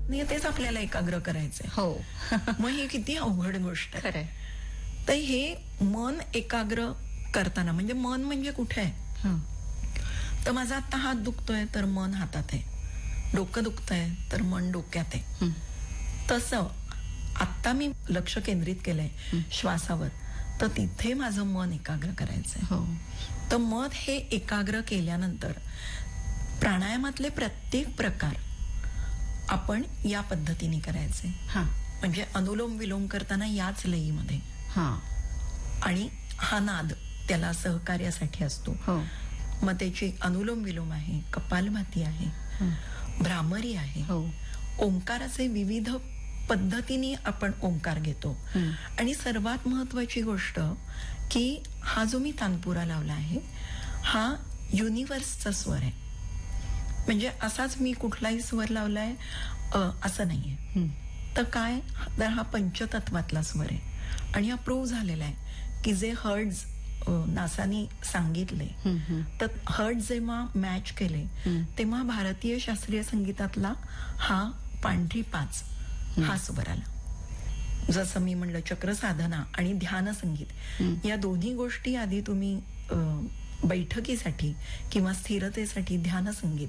तेच आपल्याला एकाग्र करायचंय. हो. मग ही किती अवघड गोष्ट आहे. खरंय. तर हे मन एकाग्र करताना म्हणजे मन म्हणजे कुठे आहे, हं. तर माझा आता हात दुखतोय तर मन हातात आहे, डोकं दुखतंय तर मन डोक्यात आहे. तसं आत्ता मी लक्ष केंद्रित केलंय श्वासावर, तर तिथे माझं मन एकाग्र करायचंय. हो. तर मन हे एकाग्र केल्यानंतर प्राणायामातले प्रत्येक प्रकार आपण या पद्धतीने करायचे. हां. म्हणजे अनुलोम विलोम करताना याच लयीमध्ये, हां. आणि हा नाद त्याला सहकार्यासाठी असतो. हो. मग त्याची अनुलोम विलोम आहे, कपालभाती आहे, भ्रामरी आहे. हो. ओंकाराचे विविध पद्धतीने आपण ओंकार घेतो. आणि सर्वात महत्वाची गोष्ट की हा जो मी तानपुरा लावला आहे हा युनिव्हर्सचा स्वर आहे. म्हणजे असाच मी कुठलाही स्वर लावलाय असं नाहीये. तर काय, तर हा पंचतत्वातला स्वर आहे आणि हा प्रूव्ह झालेला आहे की जे हर्ट्ज नासानी सांगितले, तर हर्ट्ज जेव्हा मॅच केले तेव्हा भारतीय शास्त्रीय संगीतातला हा पांढरी 5 हा स्वर आला. जसं मी म्हणलं चक्र साधना आणि ध्यान संगीत या दोन्ही गोष्टी आधी तुम्ही बैठकीसाठी किंवा स्थिरतेसाठी ध्यान संगीत